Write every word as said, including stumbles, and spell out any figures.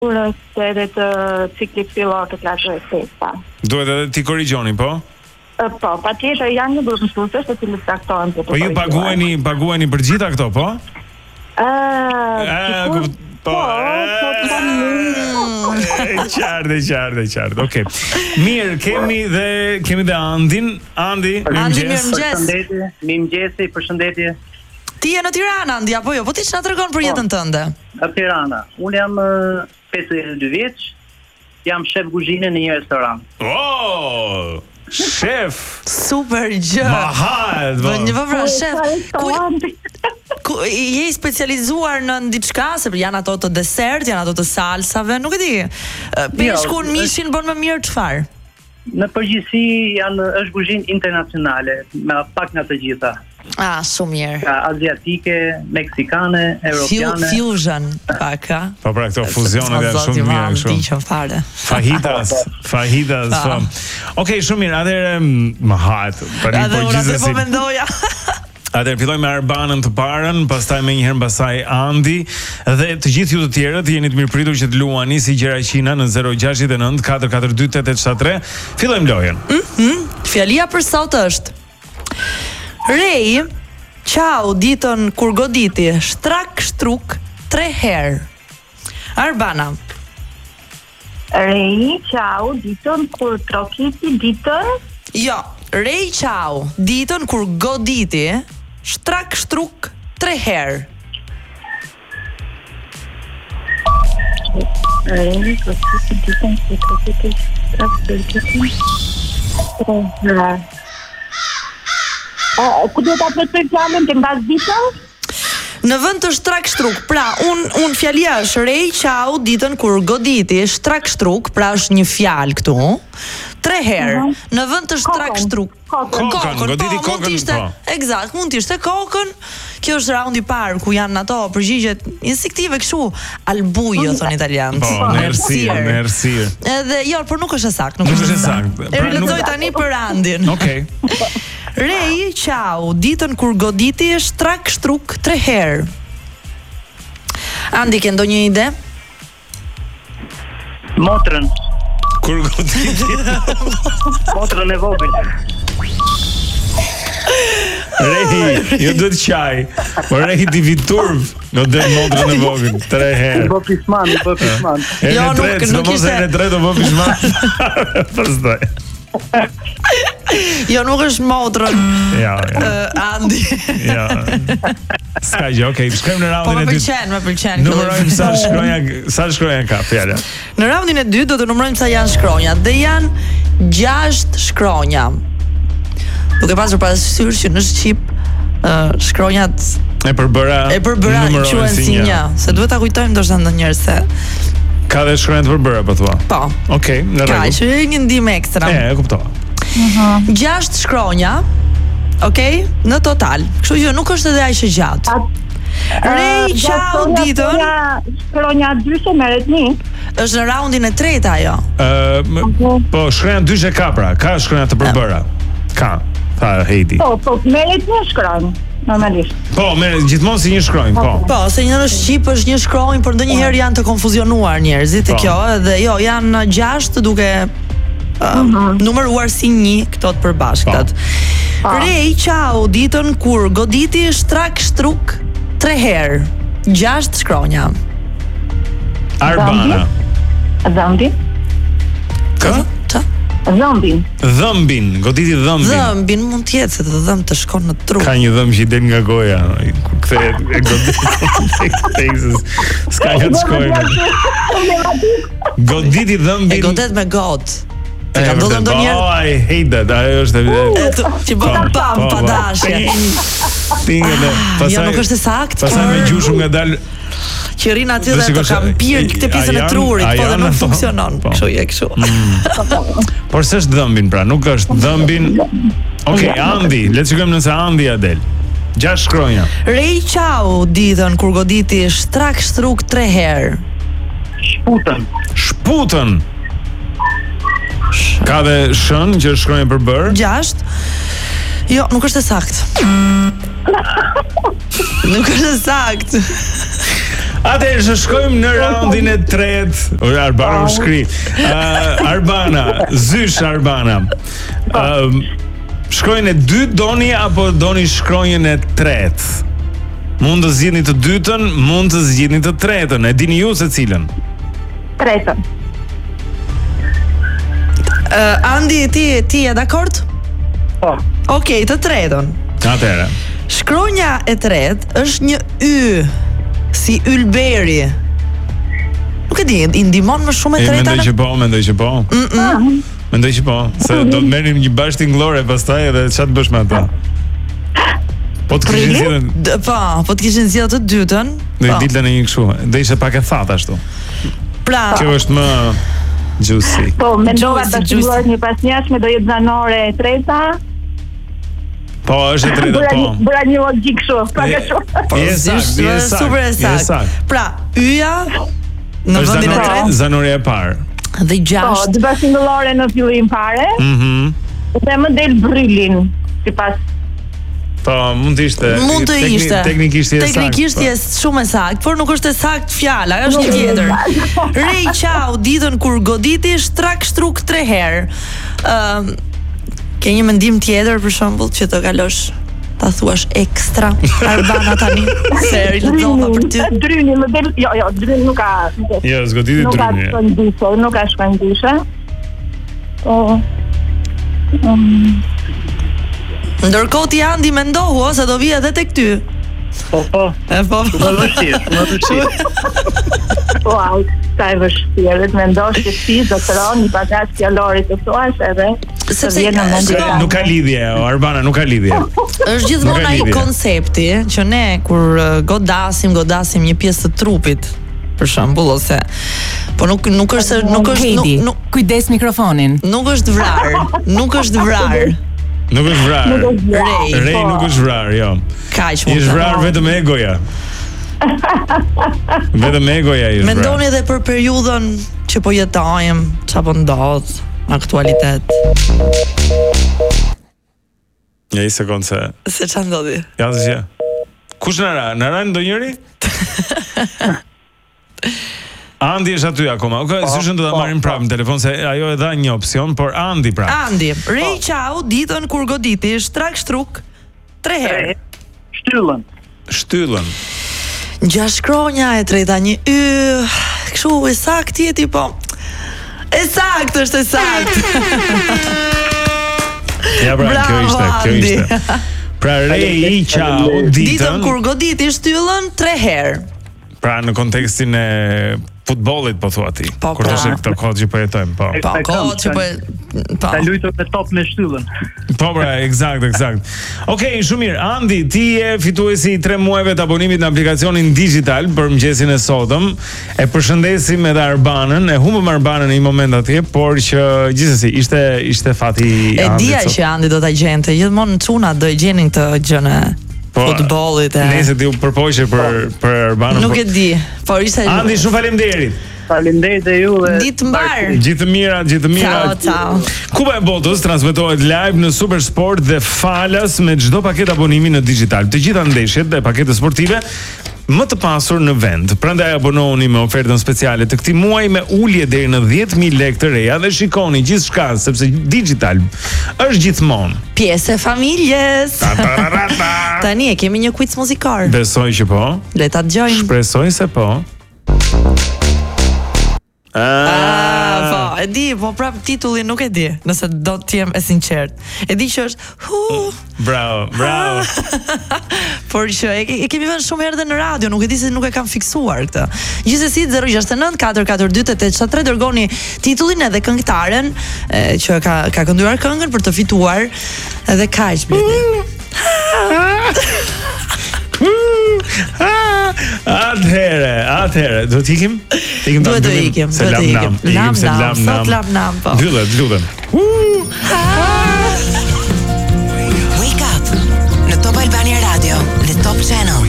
Kurse edhe të ciklit fillor të klasës pesta. Duhet edhe ti korrigjoni, po? Po, patjetër janë një grup mësuessh të cilët caktohen për të. Po ju paguani, paguani për gjitha këto, po? Ëh, po. E qartë, e qartë, e qartë. Okej. Mirë, kemi dhe kemi dhe Andin. Andi, mirëmëngjes. Përshëndetje, mirëmëngjes, përshëndetje. Ti je në Tiranë, Andi, apo jo? Po ti ç'na tregon për jetën tënde? Në Tiranë. Unë jam pesëdhjetë e dy vjeç. Jam shef kuzhine në një restoran. Oh! Shef. Super gjë. Mahat. Po një vëvra shef. Ku ku je i specializuar në diçka, se janë ato të desert, janë ato të salsave, nuk e di. Peshkun, mishin bën më mirë çfarë? Në përgjithësi janë është kuzhinë internacionale, me pak nga të gjitha. Ah, shumë mirë. Ka aziatike, meksikane, europiane. Fusion, pak, a? Po pra këto fuzionet janë shumë mirë kështu. Diçka fare. Fajitas, fajitas. Okej, shumë mirë. Atëherë më hat. Tani po gjithsesi. Po mendoja. Atëherë fillojmë me Arbanën të parën, pastaj më njëherë mbasaj Andi dhe të gjithë ju të tjerët jeni të mirëpritur që të luani si Gjeraqina në zero gjasht e nëntë katër katër dy tetë shtat tre. Fillojmë lojën. Mhm. Fjalia për sot është Rej, qau ditën kur goditi, shtrak shtruk tre herë. Arbana. Rej, qau ditën kur trokiti ditën. Jo, Rej qau ditën kur goditi, shtrak shtruk tre herë. Rej, trokiti ditën kur trokiti, shtrak shtruk tre herë. Ku do ta përsëri fjalën të mbas ditën? Në vend të shtrak shtruk, pra un un fjalia është Rej qau ditën kur goditi, shtrak shtruk, pra është një fjalë këtu. Tre herë. Uh -huh. Në vend të shtrak shtruk. Kokën, kokën, goditi po, kokën. Ishte, po. Eksakt, mund të ishte kokën. Kjo është raundi i parë ku janë ato përgjigjet instinktive kështu, albujo thon italianët. Po, merci, merci. Edhe jo, por nuk është e saktë, nuk Nuk është është e saktë. saktë. E lexoj tani për Andin. Okej. Rej, qau, ditën kur goditi, shtrak shtruk tre herë. Andi, ke ndonjë ide? Motrën. Kur goditi? Motrën e vogël. Rehi, ju duhet qaj. Po Rehi ti vi turv, do det motrën e vogël tre herë. Bë pisman, bë pisman. Jo, nuk nuk ishte. Ne tre do bë pisman. Pastaj. Jo, nuk është motrën. Ja, ja. Uh, Andi. Ja. Ska gjë, okay, shkojmë në Po raundin më e dytë. pëlqen, më pëlqen. Numërojmë sa shkronja, sa shkronja ka fjala. Në raundin e dytë do të numërojmë sa janë shkronjat dhe janë gjashtë shkronja. Duke pasur parasysh që në shqip uh, shkronjat e përbëra e përbëra quhen si një, se duhet ta kujtojmë ndoshta ndonjëherë se ka dhe shkronjat të përbëra po thua. Po. Okej, në rregull. Ka që një ndihmë ekstra. E, e kuptova. Mhm. Gjashtë shkronja. Okej, në total. Kështu që nuk është edhe aq e gjatë. Rej qau ditën. Shkronja dyshe merret një. Është në raundin e tretë ajo. Ë, po shkronja dyshe ka pra, ka shkronja të përbëra. Ka. Tha Heidi. Po, po merret një shkronjë. Normalisht. Po, merret gjithmonë si një shkronjë, po. Po, se një në shqip është një shkronjë, por ndonjëherë janë të konfuzionuar njerëzit e kjo, edhe jo, janë gjashtë duke uh, numëruar si një këto të përbashkëtat. Rej qau ditën kur goditi shtrak shtruk tre herë. Gjashtë shkronja. Arbana. Dhëmbin. Kë? Ç'a? Dhëmbin. Dhëmbin, goditi dhëmbin. Dhëmbin mund të jetë se të dhëmb të shkon në trup. Ka një dhëmb që i del nga goja, kur kthehet e goditi. Ska ka të shkojnë. Goditi dhëmbin. E godet me got. Të ka ndodhur ndonjëherë? Oh, I hate that. Ajo është e ti bën pam pa dashje. Tingëllë. Pastaj. Jo, nuk është saktë. Pastaj me gjushu nga dal që rin aty dhe të kam pirë këtë pjesën e trurit, po dhe nuk funksionon. Kështu je kështu. Por s'është dhëmbin pra, nuk është dhëmbin. Okej, Andi, le të shikojmë nëse Andi ja del. Gjashtë shkronja. Rej qau ditën kur goditi shtrak shtruk tre herë. Shputën. Shputën. Ka dhe shën që është shkronja përbër. Gjashtë. Jo, nuk është e saktë. Nuk është e saktë. Atëherë që shkojmë në raundin e tretë. O Arbana më shkri. Uh, Arbana, zysh Arbana. Uh, shkronjën e dytë doni apo doni shkronjën e tretë? Mund të zgjidhni të dytën, mund të zgjidhni të tretën. E dini ju se cilën? Tretën. Uh, Andi, ti ti je dakord? Po. Okej, të tretën. Atëherë. Shkronja e tretë është një y, si ylberi. Nuk e di, i ndihmon më shumë e treta. Mendoj që po, mendoj që po. Mm -mm. Mendoj që po, se do të merrim një bashkë tingëllore pastaj edhe ç'a të bësh me ata. Po të kishin zgjedhën. Po, po të kishin zgjedhur të dytën. Do i dilën në një kështu. Do ishte pak e thatë ashtu. Pra, kjo është më juicy. Po, mendova të shkruar një pasnjashme do jetë zanore e treta. Po, është e treta, po. Bëra një logjik kështu, pak e shumë. Po, je sakt, je sakt. Super e sakt. Pra, y-ja në vendin e tretë, zanoria e parë. Dhe gjashtë. Po, dy bashkëngëllore në fillim fare. Mhm. Dhe më del brylin, sipas. Po, mund të ishte. Mund të ishte. Teknikisht je sakt. Teknikisht je shumë e sakt, por nuk është e sakt fjala, është një tjetër. Rej qau ditën kur goditi shtrak shtruk tre herë. Ëm uh, ke një mendim tjetër për shembull që të kalosh ta thuash ekstra Arbana tani se lexova për ty. Dryni më del, jo, jo, dryni nuk ka. Jo, zgoditi dryni. Nuk ka shkëndishe, nuk ka shkëndishe. Po. Um, Ndërkohë ti Andi mendohu ose do vi edhe tek ty. Po, po. E po. Më vështirë, më vështirë. Wow, sa e vështirë, të mendosh që ti do të roni pagas fjalorit të thuash edhe sepse nuk ka lidhje, Arbana, nuk ka lidhje. Është gjithmonë ai koncepti që ne kur godasim, godasim një pjesë të trupit, për shembull, ose po nuk nuk është nuk është nuk, nuk kujdes mikrofonin. Nuk është vrar, nuk është vrar. Nuk është vrar. Rej. Rej nuk është vrar, jo. Kaq mund. Është vrar vetëm egoja. Vetëm egoja është vrar. Mendoni edhe për periudhën që po jetojmë, çfarë po ndodh në aktualitet. Ja, një sekondë se... Se çfarë ndodhi? Ja, zë. Kush në ra? Në ra ndonjëri? Andi është aty akoma. Okej, okay, s'është do ta marrim prapë në telefon se ajo e dha një opsion, por Andi prapë. Andi, rej qau ditën kur goditi shtrak shtruk tre herë. Shtyllën. Shtyllën. Gjashtë shkronja e treta një y, kështu e saktë jeti po. E saktë është e saktë. Ja pra, bravo, kjo ishte, kjo Andi. ishte. Pra rej qau ditën ditën kur goditi shtyllën tre herë. Pra në kontekstin e futbollit po thua ti. Po, kur të shek këto kohë që po jetojmë, po. Po, kohë që po po. Ta luajtur me top me shtyllën. Po pra, eksakt, eksakt. Okej, okay, shumë mirë. Andi, ti je fituesi i tre muajve të abonimit në aplikacionin digital për mëngjesin e sotëm. E përshëndesim edhe Arbanën, e humbëm Arbanën në një moment atje, por që gjithsesi ishte ishte fati i Andit. E dija që Andi do ta gjente, gjithmonë çuna do e gjenin këtë gjën e po, futbollit e. Nëse ti u përpoqe për për Arbanën. Nuk e di, por ishte Andi, shumë faleminderit. Faleminderit e ju dhe ditë mbar. Gjithë të mira, gjithë të mira. Ciao, ciao. Kupa e Botës transmetohet live në Super Sport dhe falas me çdo paketë abonimi në digital. Të gjitha ndeshjet dhe paketët sportive më të pasur në vend. Prandaj abonohuni me ofertën speciale të këtij muaji me ulje deri në dhjetë mijë lekë të reja dhe shikoni gjithçka sepse digital është gjithmonë pjesë e familjes. Ta, ta, ta, ta. Tani e kemi një quiz muzikor. Besoj që po. Le ta dëgjojmë. Shpresoj se po. Ah, po, e di, po prap titullin nuk e di, nëse do të jem e sinqert. E di që është hu. Bravo, bravo. Por që e, e kemi vënë shumë herë edhe në radio, nuk e di se nuk e kam fiksuar këtë. Gjithsesi zero gjashtë nëntë katër katër dy tetë shtat tre dërgoni titullin edhe këngëtaren e, që ka ka kënduar këngën për të fituar edhe kaq bleti. Atëherë, atëherë, do të ikim? Ikim Duhet të ikim, se duhet të lam ikim. nam, Lam nam, sot lam nam, po. Dyllet, lutem. Wake up në Top Albania Radio, the Top Channel.